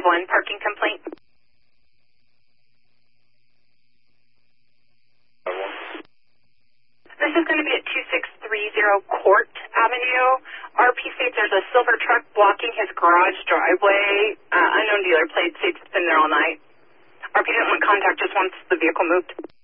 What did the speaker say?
551 parking complaint. This is going to be at 2630 Court Avenue. RP states there's a silver truck blocking his garage driveway. Unknown dealer plate states it's been there all night. RP didn't want contact, just wants the vehicle moved.